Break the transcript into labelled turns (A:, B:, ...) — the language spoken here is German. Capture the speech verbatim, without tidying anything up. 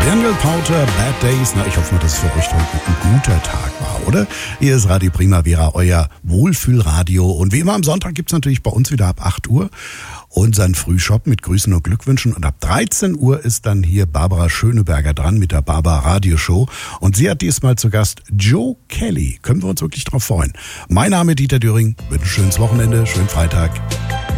A: Daniel Powter, Bad Days. Na, ich hoffe mal, dass es für euch heute ein guter Tag war, oder? Hier ist Radio Primavera, euer Wohlfühlradio. Und wie immer am Sonntag gibt's natürlich bei uns wieder ab acht Uhr unseren Frühshop mit Grüßen und Glückwünschen. Und ab dreizehn Uhr ist dann hier Barbara Schöneberger dran mit der Barbara Radioshow. Und sie hat diesmal zu Gast Joe Kelly. Können wir uns wirklich drauf freuen. Mein Name ist Dieter Döring. Wünsche ein schönes Wochenende, schönen Freitag.